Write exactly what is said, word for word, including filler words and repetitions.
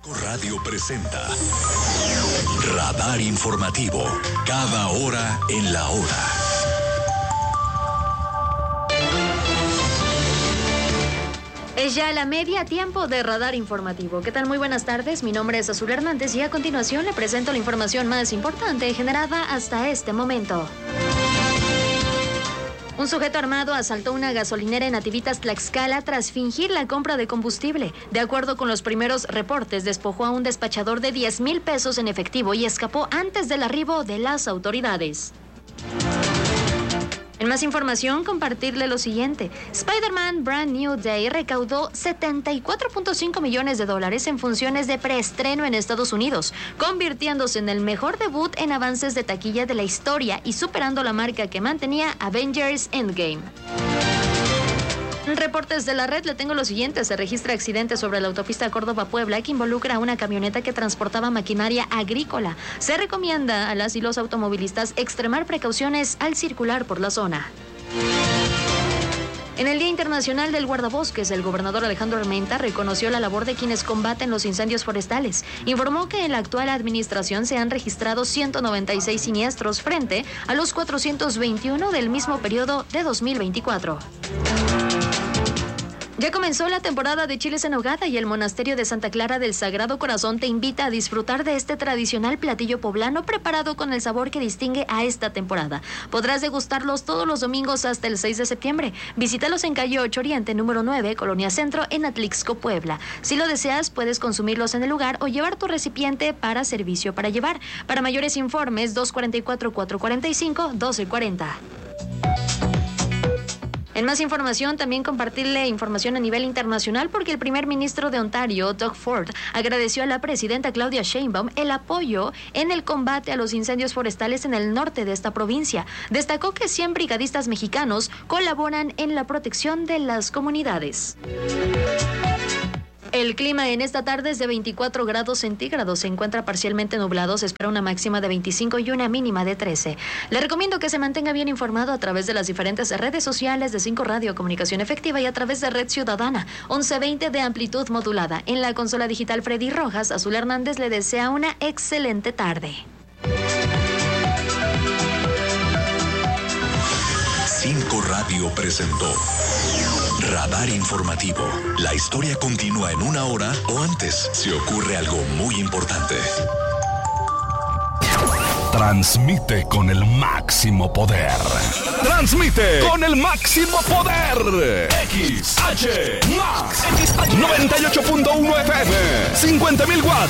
Radio presenta Radar Informativo, cada hora en la hora. Es ya la media tiempo de Radar Informativo. ¿Qué tal? Muy buenas tardes, mi nombre es Azul Hernández y a continuación le presento la información más importante generada hasta este momento. Un sujeto armado asaltó una gasolinera en Nativitas, Tlaxcala, tras fingir la compra de combustible. De acuerdo con los primeros reportes, despojó a un despachador de diez mil pesos en efectivo y escapó antes del arribo de las autoridades. En más información, compartirle lo siguiente. Spider-Man Brand New Day recaudó setenta y cuatro punto cinco millones de dólares en funciones de preestreno en Estados Unidos, convirtiéndose en el mejor debut en avances de taquilla de la historia y superando la marca que mantenía Avengers Endgame. En reportes de la red le tengo lo siguiente. Se registra accidente sobre la autopista Córdoba-Puebla que involucra a una camioneta que transportaba maquinaria agrícola. Se recomienda a las y los automovilistas extremar precauciones al circular por la zona. En el Día Internacional del Guardabosques, el gobernador Alejandro Armenta reconoció la labor de quienes combaten los incendios forestales. Informó que en la actual administración se han registrado ciento noventa y seis siniestros frente a los cuatrocientos veintiuno del mismo periodo de dos mil veinticuatro. Ya comenzó la temporada de chiles en nogada y el Monasterio de Santa Clara del Sagrado Corazón te invita a disfrutar de este tradicional platillo poblano preparado con el sabor que distingue a esta temporada. Podrás degustarlos todos los domingos hasta el seis de septiembre. Visítalos en calle ocho Oriente, número nueve, Colonia Centro, en Atlixco, Puebla. Si lo deseas, puedes consumirlos en el lugar o llevar tu recipiente para servicio para llevar. Para mayores informes, dos cuatro cuatro, cuatro cuatro cinco, uno dos cuatro cero. En más información, también compartirle información a nivel internacional porque el primer ministro de Ontario, Doug Ford, agradeció a la presidenta Claudia Sheinbaum el apoyo en el combate a los incendios forestales en el norte de esta provincia. Destacó que cien brigadistas mexicanos colaboran en la protección de las comunidades. El clima en esta tarde es de veinticuatro grados centígrados, se encuentra parcialmente nublado, se espera una máxima de veinticinco y una mínima de trece. Le recomiendo que se mantenga bien informado a través de las diferentes redes sociales de cinco Radio Comunicación Efectiva y a través de Red Ciudadana, once veinte de amplitud modulada. En la consola digital Freddy Rojas, Azul Hernández le desea una excelente tarde. cinco Radio presentó Radar Informativo. La historia continúa en una hora o antes si ocurre algo muy importante. Transmite con el máximo poder. Transmite con el máximo poder. X H Max noventa y ocho punto uno F M, cincuenta mil watts